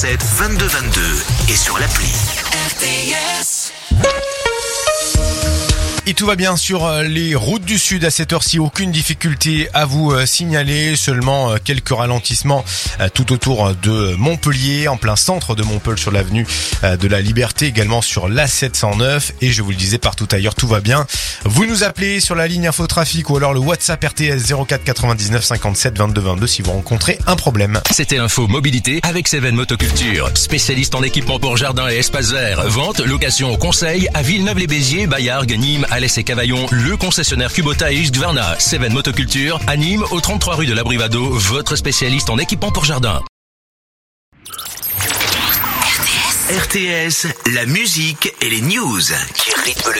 22 et sur l'appli. RTS. Et tout va bien sur les routes du sud à cette heure-ci, aucune difficulté à vous signaler, seulement quelques ralentissements tout autour de Montpellier, en plein centre de Montpellier sur l'avenue de la Liberté, également sur l'A709 et je vous le disais partout ailleurs, tout va bien. Vous nous appelez sur la ligne Infotrafic ou alors le WhatsApp RTS 04 99 57 22 22 si vous rencontrez un problème. C'était l'info mobilité avec Seven Motoculture, spécialiste en équipement pour jardin et espace vert. Vente, location, conseil à Villeneuve-les-Béziers, Bayargues, Nîmes, Alès et Cavaillon, le concessionnaire Kubota et Husqvarna. Seven Motoculture, à Nîmes, au 33 rue de la Brivado, votre spécialiste en équipement pour jardin. RTS, la musique et les news qui rythment le